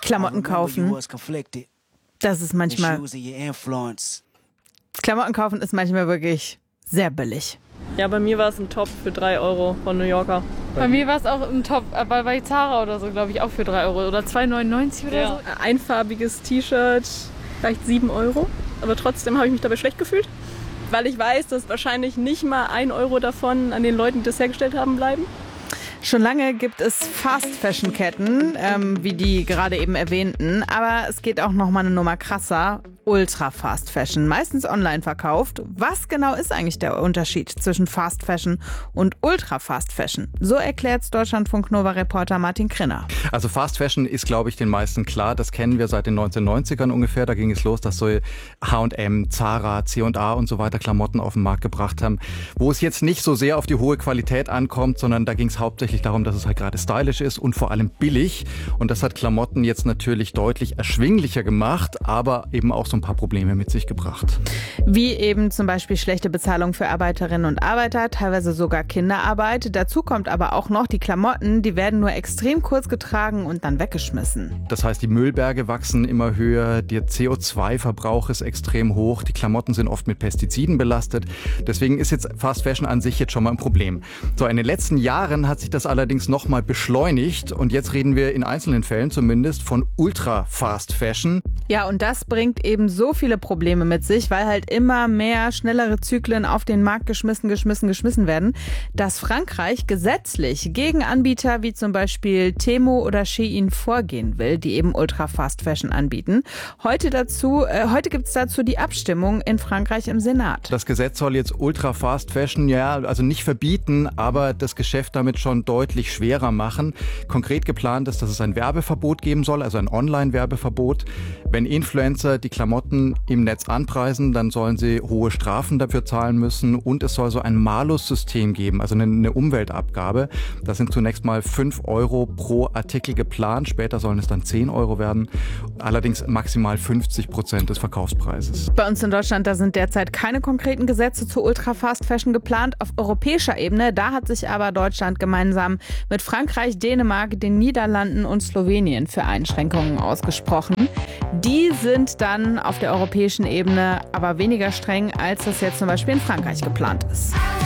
Klamotten kaufen, das ist manchmal... Klamotten kaufen ist manchmal wirklich sehr billig. Ja, bei mir war es ein Top für 3 Euro von New Yorker. Bei mir war es auch ein Top, bei Zara oder so, glaube ich, auch für 3 Euro oder 2,99 oder so. Einfarbiges T-Shirt, vielleicht 7 Euro. Aber trotzdem habe ich mich dabei schlecht gefühlt, weil ich weiß, dass wahrscheinlich nicht mal 1 Euro davon an den Leuten, die das hergestellt haben, bleiben. Schon lange gibt es Fast-Fashion-Ketten, wie die gerade eben erwähnten, aber es geht auch noch mal eine Nummer krasser. Ultra-Fast-Fashion, meistens online verkauft. Was genau ist eigentlich der Unterschied zwischen Fast-Fashion und Ultra-Fast-Fashion? So erklärt es Deutschlandfunk-Nova-Reporter Martin Krinner. Also Fast-Fashion ist, glaube ich, den meisten klar. Das kennen wir seit den 1990ern ungefähr. Da ging es los, dass so H&M, Zara, C&A und so weiter Klamotten auf den Markt gebracht haben, wo es jetzt nicht so sehr auf die hohe Qualität ankommt, sondern da ging es hauptsächlich darum, dass es halt gerade stylisch ist und vor allem billig. Und das hat Klamotten jetzt natürlich deutlich erschwinglicher gemacht, aber eben auch so ein paar Probleme mit sich gebracht. Wie eben zum Beispiel schlechte Bezahlung für Arbeiterinnen und Arbeiter, teilweise sogar Kinderarbeit. Dazu kommt aber auch noch, die Klamotten, die werden nur extrem kurz getragen und dann weggeschmissen. Das heißt, die Müllberge wachsen immer höher, der CO2-Verbrauch ist extrem hoch, die Klamotten sind oft mit Pestiziden belastet. Deswegen ist jetzt Fast Fashion an sich jetzt schon mal ein Problem. So, in den letzten Jahren hat sich das allerdings nochmal beschleunigt und jetzt reden wir in einzelnen Fällen zumindest von Ultra-Fast Fashion. Ja, und das bringt eben so viele Probleme mit sich, weil halt immer mehr schnellere Zyklen auf den Markt geschmissen werden, dass Frankreich gesetzlich gegen Anbieter wie zum Beispiel Temu oder Shein vorgehen will, die eben Ultra-Fast-Fashion anbieten. Heute gibt es dazu die Abstimmung in Frankreich im Senat. Das Gesetz soll jetzt Ultra-Fast-Fashion, also nicht verbieten, aber das Geschäft damit schon deutlich schwerer machen. Konkret geplant ist, dass es ein Werbeverbot geben soll, also ein Online-Werbeverbot. Wenn Influencer die Klamotten im Netz anpreisen, dann sollen sie hohe Strafen dafür zahlen müssen und es soll so ein Malus-System geben, also eine Umweltabgabe. Das sind zunächst mal 5 Euro pro Artikel geplant, später sollen es dann 10 Euro werden, allerdings maximal 50% des Verkaufspreises. Bei uns in Deutschland, da sind derzeit keine konkreten Gesetze zu Ultra-Fast-Fashion geplant. Auf europäischer Ebene, da hat sich aber Deutschland gemeinsam mit Frankreich, Dänemark, den Niederlanden und Slowenien für Einschränkungen ausgesprochen. Die sind dann auf der europäischen Ebene aber weniger streng, als das jetzt zum Beispiel in Frankreich geplant ist.